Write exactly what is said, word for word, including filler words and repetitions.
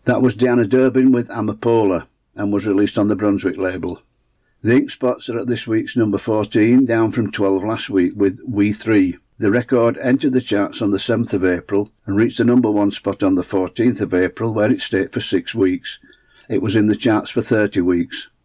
That was Deanna Durbin with Amapola and was released on the Brunswick label. The Ink Spots are at this week's number fourteen, down from twelve last week with We Three. The record entered the charts on the seventh of April and reached the number one spot on the fourteenth of April, where it stayed for six weeks. It was in the charts for thirty weeks.